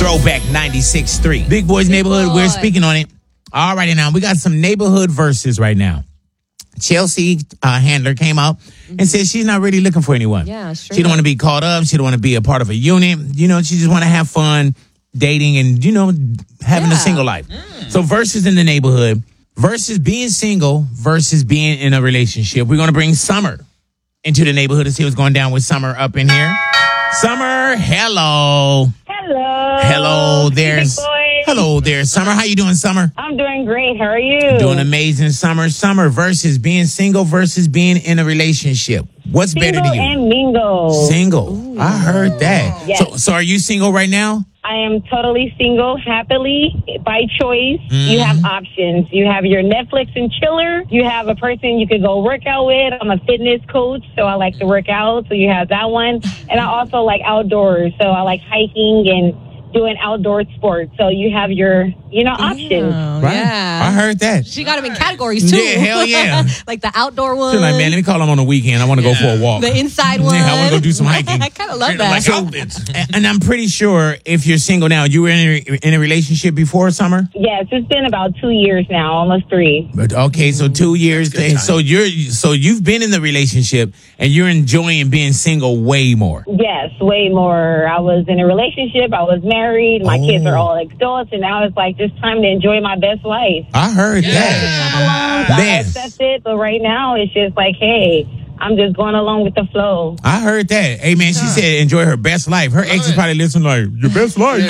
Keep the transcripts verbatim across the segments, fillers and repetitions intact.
Throwback ninety-six point three. Big Boys Neighborhood, Boy. we're speaking on it. All righty now, we got some neighborhood verses right now. Chelsea uh, Handler came out and said she's not really looking for anyone. Yeah, straight She don't up. want to be caught up. She don't want to be a part of a unit. You know, she just want to have fun dating and, you know, having Yeah. a single life. So verses in the neighborhood versus being single versus being in a relationship. We're going to bring Summer into the neighborhood to see what's going down with Summer up in here. Summer, hello. Hello. Hello, there's Big boy. hello there, Summer. How you doing, Summer? I'm doing great. How are you? Doing amazing, Summer. Summer versus being single versus being in a relationship. What's Single better to you? and mingle. Single. I heard that. Yes. So, so are you single right now? I am totally single, happily, by choice. Mm-hmm. You have options. You have your Netflix and chiller. You have a person you could go work out with. I'm a fitness coach, so I like to work out. So you have that one. And I also like outdoors. So I like hiking and doing outdoor sports. So you have your, you know, options. Oh, Right. yeah. I heard that. She got them in categories, too. Yeah, hell yeah. Like the outdoor one. She's like, man, let me call him on the weekend. I want to go for a walk. The inside one. Yeah, I want to go do some hiking. I kind of love Treat 'em that. like So- outfits. And and I'm pretty sure if you're single now, you were in a, in a relationship before, Summer? Yes, it's been about two years now, almost three. But okay, so two years. good time. So you're so you've been in the relationship and you're enjoying being single way more. Yes, way more. I was in a relationship. I was married. My Oh. kids are all adults, and now it's like just time to enjoy my best life. I heard that. I Man, accept it, but right now it's just like, hey, I'm just going along with the flow. I heard that. Hey, man, she said enjoy her best life. Her ex is probably listening like, your best life.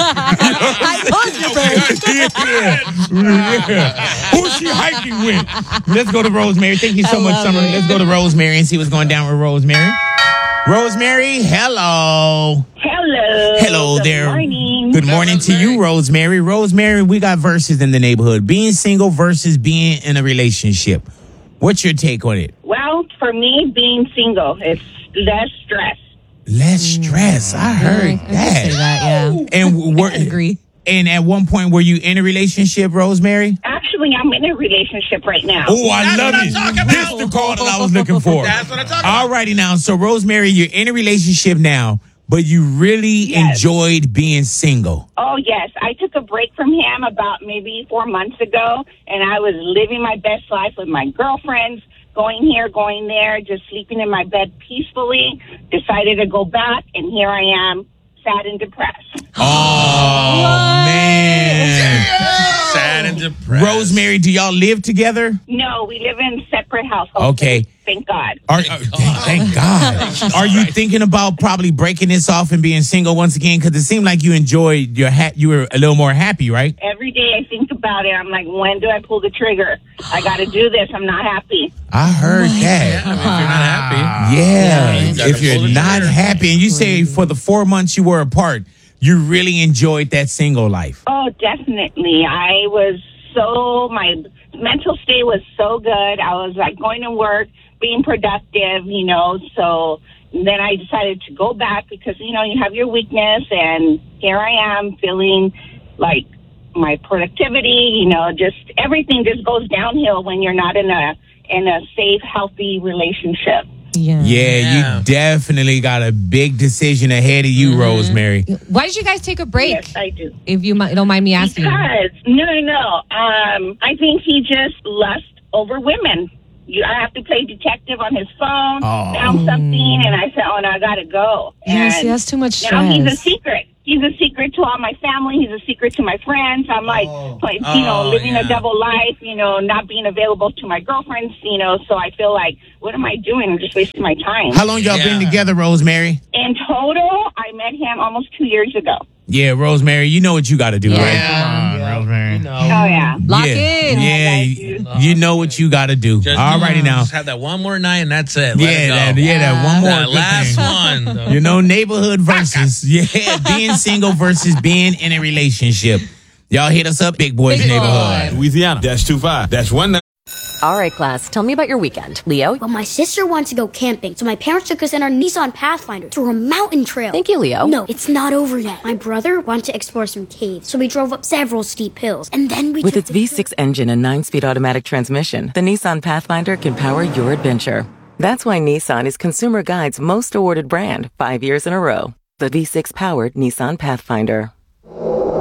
I told you, babe. yeah. yeah. Who's she hiking with? Let's go to Rosemary. Thank you so I much, love Summer. it. Let's go to Rosemary and see what's going down with Rosemary. Rosemary, hello. Hello. Hello Good there. morning. Good morning to you, Rosemary. Rosemary, we got verses in the neighborhood. Being single versus being in a relationship. What's your take on it? Well, for me, being single, it's less stress. Less stress. I heard I can that. say that, yeah. And were, I agree. And at one point, were you in a relationship, Rosemary? Actually, I'm in a relationship right now. Oh, I That's love what I'm it. talking This about. the call that I was looking for. That's what I'm talking All righty now. So, Rosemary, you're in a relationship now, but you really Yes. enjoyed being single. Oh, yes. I took a break from him about maybe four months ago, and I was living my best life with my girlfriends, going here, going there, just sleeping in my bed peacefully. Decided to go back, and here I am, sad and depressed. Oh, man. Sad and depressed. Rosemary, do y'all live together? No, we live in separate households. Okay. Thank God. Are, uh, thank God. Are you thinking about probably breaking this off and being single once again? Because it seemed like you enjoyed your ha- you were a little more happy, right? Every day I think about it. I'm like, when do I pull the trigger? I got to do this. I'm not happy. I heard that. I mean, if you're not happy. Yeah. you gotta If you're pull the not trigger. happy, and you say for the four months you were apart, you really enjoyed that single life. Oh, definitely. I was so, my mental state was so good. I was like going to work, being productive, you know, so then I decided to go back because, you know, you have your weakness, and here I am feeling like my productivity, you know, just everything just goes downhill when you're not in a, in a safe, healthy relationship. Yeah. Yeah, Yeah. you definitely got a big decision ahead of you, Rosemary. Why did you guys take a break? Yes, I do. If you mi- don't mind me asking. Because, no, no, no. Um, I think he just lust over women. You, I have to play detective on his phone, Oh. found something, and I said, oh, no, I got to go. Yes, and he has too much now he's a stress. secret. He's a secret to all my family. He's a secret to my friends. I'm like, like, you know, Oh, living yeah. a double life, you know, not being available to my girlfriends, you know, so I feel like, what am I doing? I'm just wasting my time. How long y'all been Yeah. together, Rosemary? In total, I met him almost two years ago. Yeah, Rosemary, you know what you got to do, Yeah. right? Come on, Rosemary. You know. Oh, yeah. Lock yeah. in. Yeah, you, you know what you got to do. Just, All righty now. Just have that one more night and that's it. Let Yeah, it go. that, yeah, that one more That good last thing. one. You know, neighborhood versus, yeah, being single versus being in a relationship. Y'all hit us up, Big Boys Big Neighborhood. Boy. Louisiana. Dash two five. That's one nine. All right, class, tell me about your weekend. Leo? Well, my sister wanted to go camping, so my parents took us in our Nissan Pathfinder to a mountain trail. Thank you, Leo. No, it's not over yet. My brother wanted to explore some caves, so we drove up several steep hills, and then we With took its the V trip- six engine and nine-speed automatic transmission, the Nissan Pathfinder can power your adventure. That's why Nissan is Consumer Guide's most awarded brand five years in a row. The V six-powered Nissan Pathfinder.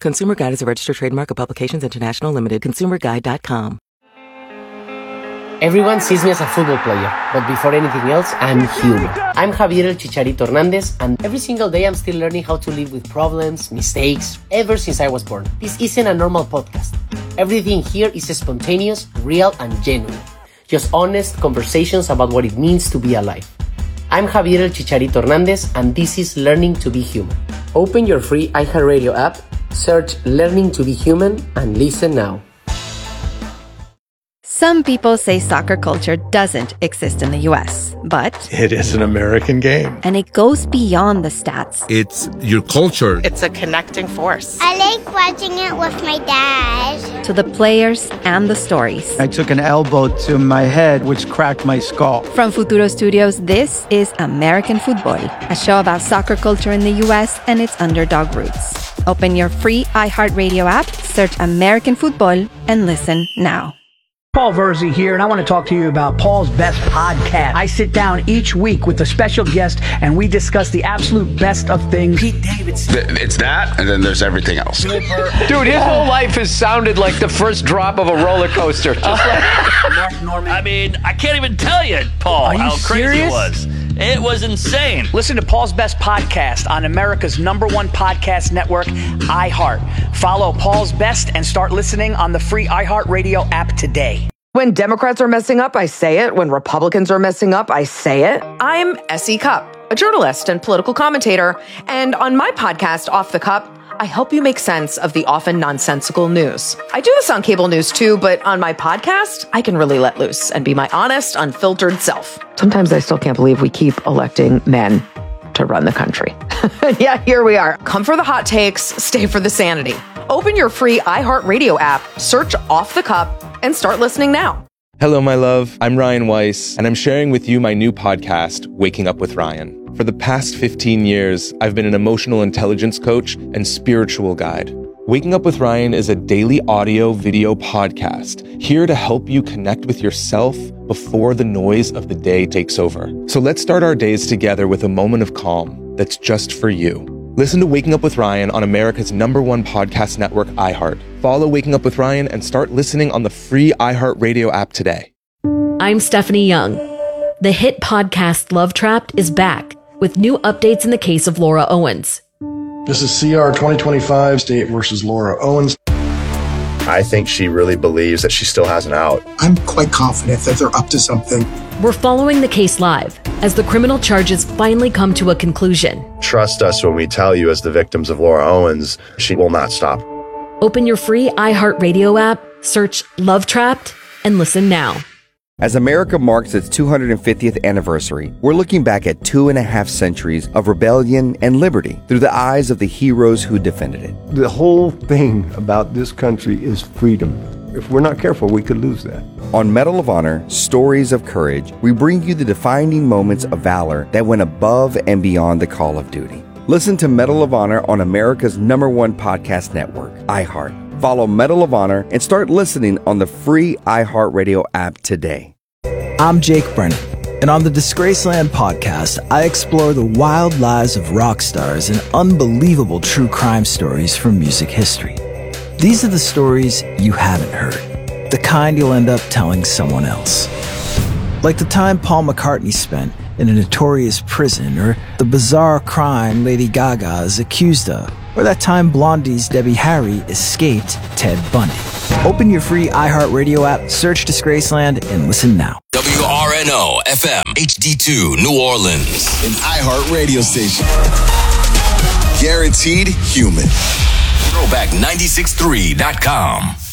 Consumer Guide is a registered trademark of Publications International Limited. consumer guide dot com. Everyone sees me as a football player, but before anything else, I'm human. I'm Javier El Chicharito Hernandez, and every single day I'm still learning how to live with problems, mistakes, ever since I was born. This isn't a normal podcast. Everything here is spontaneous, real, and genuine. Just honest conversations about what it means to be alive. I'm Javier El Chicharito Hernandez, and this is Learning to Be Human. Open your free iHeartRadio app, search Learning to Be Human, and listen now. Some people say soccer culture doesn't exist in the U S, but it is an American game. And it goes beyond the stats. It's your culture. It's a connecting force. I like watching it with my dad. To the players and the stories. I took an elbow to my head, which cracked my skull. From Futuro Studios, this is American Football, a show about soccer culture in the U S and its underdog roots. Open your free iHeartRadio app, search American Football, and listen now. Paul Verzi here, and I want to talk to you about Paul's Best Podcast. I sit down each week with a special guest, and we discuss the absolute best of things. Pete Davidson. It's that, and then there's everything else. Dude, his whole life has sounded like the first drop of a roller coaster. Just like Mark Norman. I mean, I can't even tell you, Paul, Are you how crazy serious? it was. It was insane. Listen to Paul's Best Podcast on America's number one podcast network, iHeart. Follow Paul's Best and start listening on the free iHeartRadio app today. When Democrats are messing up, I say it. When Republicans are messing up, I say it. I'm Essie Cupp, a journalist and political commentator. And on my podcast, Off the Cup, I help you make sense of the often nonsensical news. I do this on cable news too, but on my podcast, I can really let loose and be my honest, unfiltered self. Sometimes I still can't believe we keep electing men to run the country. Yeah, here we are. Come for the hot takes, stay for the sanity. Open your free iHeartRadio app, search Off the Cup, and start listening now. Hello, my love. I'm Ryan Weiss, and I'm sharing with you my new podcast, Waking Up with Ryan. For the past fifteen years, I've been an emotional intelligence coach and spiritual guide. Waking Up with Ryan is a daily audio video podcast here to help you connect with yourself before the noise of the day takes over. So let's start our days together with a moment of calm that's just for you. Listen to Waking Up with Ryan on America's number one podcast network, iHeart. Follow Waking Up with Ryan and start listening on the free iHeartRadio app today. I'm Stephanie Young. The hit podcast Love Trapped is back with new updates in the case of Laura Owens. This is C R twenty twenty-five, State versus Laura Owens. I think she really believes that she still has an out. I'm quite confident that they're up to something. We're following the case live as the criminal charges finally come to a conclusion. Trust us when we tell you, as the victims of Laura Owens, she will not stop. Open your free iHeartRadio app, search Love Trapped, and listen now. As America marks its two hundred fiftieth anniversary, we're looking back at two and a half centuries of rebellion and liberty through the eyes of the heroes who defended it. The whole thing about this country is freedom. If we're not careful, we could lose that. On Medal of Honor, Stories of Courage, we bring you the defining moments of valor that went above and beyond the call of duty. Listen to Medal of Honor on America's number one podcast network, iHeart. Follow Medal of Honor and start listening on the free iHeartRadio app today. I'm Jake Brennan, and on the Disgraceland podcast, I explore the wild lives of rock stars and unbelievable true crime stories from music history. These are the stories you haven't heard, the kind you'll end up telling someone else. Like the time Paul McCartney spent in a notorious prison, or the bizarre crime Lady Gaga is accused of, or that time Blondie's Debbie Harry escaped Ted Bundy. Open your free iHeartRadio app, search Disgraceland, and listen now. W R N O F M H D two New Orleans, an iHeart radio station. Guaranteed human. Throwback nine six three dot com.